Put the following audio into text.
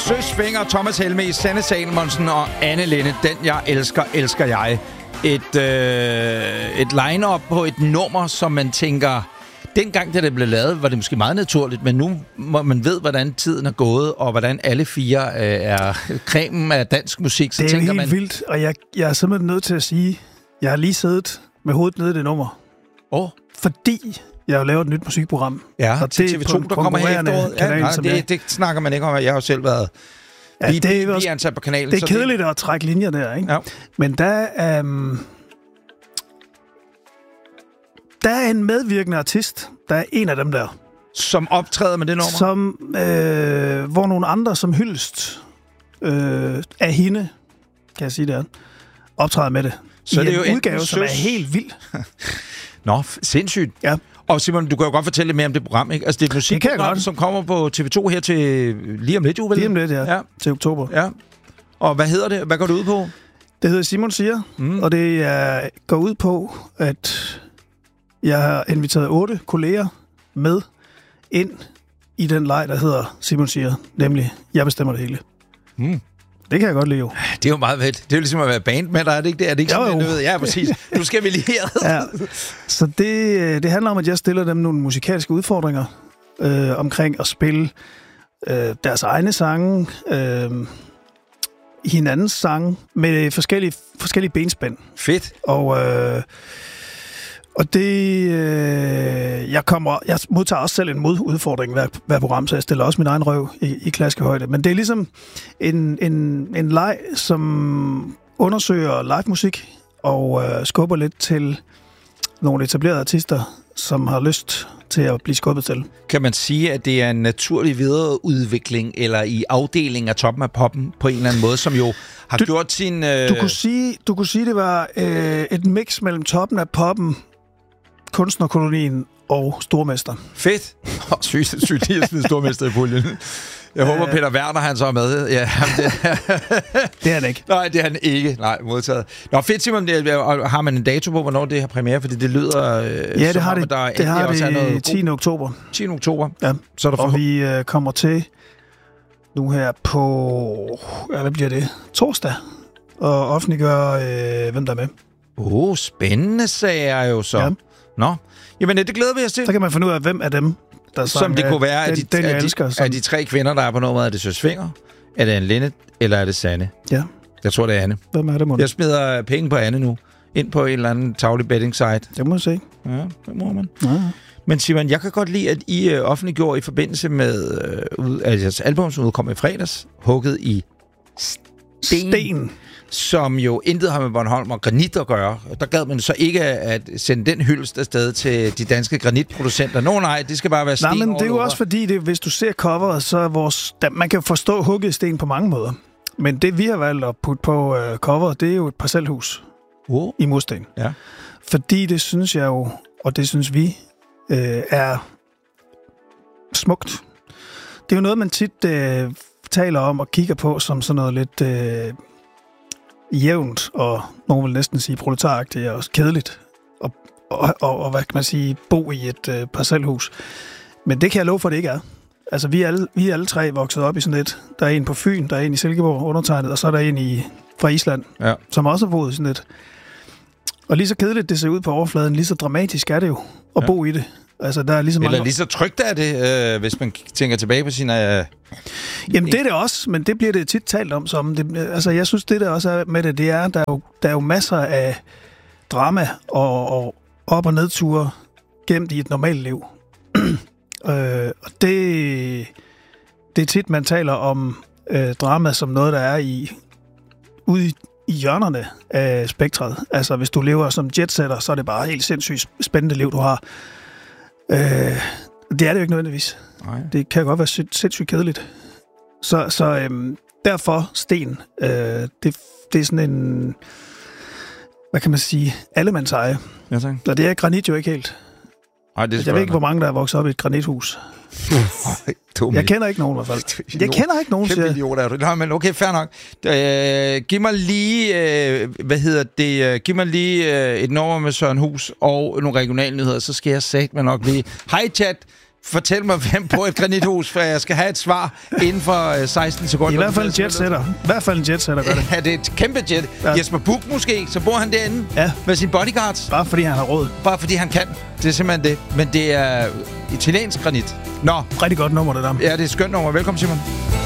Søsvinger, Thomas Helmig, Sanne Salomonsen og Anne Linnet. Den jeg elsker, elsker jeg. Et line-up på et nummer, som man tænker... Dengang, da det blev lavet, var det måske meget naturligt, men nu må man ved, hvordan tiden er gået, og hvordan alle fire er cremen af dansk musik. Så det er tænker helt man... vildt, og jeg er simpelthen nødt til at sige, jeg har lige siddet med hovedet nede i det nummer. Fordi jeg har lavet et nyt musikprogram. Ja, og til TV2, der kommer her efteråret. Ja, nej, det snakker man ikke om, jeg har jo selv været lige ansat på kanalen. Det er kedeligt at trække linjer der, ikke? Ja. Men der er en medvirkende artist, der er en af dem der. Som optræder med det nummer? Hvor nogle andre som hyldest af hende, kan jeg sige det, optræder med det. Så I det er jo en udgave, som er helt vild. Nå, sindssygt. Ja. Og Simon, du kan jo godt fortælle lidt mere om det program, ikke? Altså, det er et musikprogram, som kommer på TV2 her til lige om lidt, jo vel? Lige om lidt, ja. Til oktober. Ja. Og hvad hedder det? Hvad går det ud på? Det hedder Simon Siger, og det går ud på, at jeg har inviteret 8 kolleger med ind i den leg, der hedder Simon Siger, nemlig Jeg bestemmer det hele. Det kan jeg godt lide, jo. Det er jo meget fedt. Det er jo ligesom at være band med dig, er det ikke det? Er det ikke sådan, noget? Ja, præcis. Nu skal vi lige her. Ja. Så det handler om, at jeg stiller dem nogle musikalske udfordringer omkring at spille deres egne sange, hinandens sange, med forskellige benspænd. Fedt. Og det... Jeg modtager også selv en modudfordring hver program, så jeg stiller også min egen røv i klaskehøjde. Men det er ligesom en leg, som undersøger live musik og skubber lidt til nogle etablerede artister, som har lyst til at blive skubbet til. Kan man sige, at det er en naturlig videreudvikling, eller i afdeling af Toppen af Poppen på en eller anden måde, som jo har gjort sin... Du kunne sige, det var et mix mellem Toppen af Poppen, Kunstnerkolonien og Stormester. Fedt. Sygt lige at smide Stormester i puljen. Jeg håber, Peter Werner, han så er med. Ja, det er han ikke. Nej, det er han ikke. Nej, modtaget. Nå, fedt, Simon. Har man en dato på, hvornår det har premiere? Fordi det lyder... Ja, det har det. Det har det 10. oktober. 10. oktober. Ja. Så er der og vi kommer til nu her på... hvad bliver det? Torsdag. Og offentliggør, hvem der er med. Spændende sager jo så. Ja. Nå. Jamen, det glæder vi os til. Så kan man finde ud af, hvem af dem, der som det kunne være, af de 3 kvinder, der er på nummeret. Er det Søsvinger? Er det Anne Linnet? Eller er det Sanne? Ja. Jeg tror, det er Anne. Hvem er det, mon? Jeg smider penge på Anne nu. Ind på en eller anden taglig betting site. Det må jeg se. Ja, det må man. Ja. Men Simon, jeg kan godt lide, at I offentliggjorde i forbindelse med jeres album, som udkom i fredags, Hugget i Sten. Som jo intet har med Bornholm og granit at gøre. Der gad man så ikke at sende den hyldest afsted til de danske granitproducenter. Nej, det skal bare være sten. Nej, men det er jo også fordi, hvis du ser coveret, så er man kan forstå hugget sten på mange måder. Men det, vi har valgt at putte på coveret, det er jo et parcelhus i mursten. Ja. Fordi det synes jeg jo, og det synes vi, er smukt. Det er jo noget, man tit taler om og kigger på som sådan noget lidt... jævnt, og nogen vil næsten sige proletaragtigt og kedeligt, og hvad kan man sige, bo i et parcelhus. Men det kan jeg love for, det ikke er. Altså, vi er alle 3 vokset op i sådan et. Der er en på Fyn, der er en i Silkeborg, undertegnet, og så er der en fra Island, som også har boet i sådan et. Og lige så kedeligt det ser ud på overfladen, lige så dramatisk er det jo at bo i det. Altså, der er lige så mange... Eller lige så trygt er det, hvis man tænker tilbage på sine... Jamen, det er det også, men det bliver det tit talt om som... altså, jeg synes, det der også er med det, det er, der er jo masser af drama og op- og nedture gemt i et normalt liv. Og det er tit, man taler om drama som noget, der er ude i hjørnerne af spektret. Altså, hvis du lever som jetsetter, så er det bare helt sindssygt spændende liv, du har. Det er det jo ikke nødvendigvis. Nej. Det kan godt være sindssygt kedeligt. Så derfor sten. Det er sådan en, hvad kan man sige, allemandseje. Ja, tak. Og det er granit jo ikke helt. Ej, det jeg ved ikke, hvor mange der er vokset op i et granithus. Jeg kender ikke nogen i hvert fald. Jeg kender ikke nogen, siger jeg. Nej, men okay, fair nok. Giv mig lige, giv mig lige et nummer med Søren Hus og nogle regionale nyheder, så skal jeg sagt mig nok lige. Hej chat, Fortæl mig, hvem på et granithus, for jeg skal have et svar inden for 16 sekunder. I hvert fald en jetsetter. gør det. Ja, det er et kæmpe jet. Ja. Jesper Buch måske, så bor han derinde med sin bodyguards. Bare fordi han har råd. Bare fordi han kan. Det er simpelthen det. Men det er italiensk granit. Nå. Rigtig godt nummer, det der. Ja, det er et skønt nummer. Velkommen, Simon.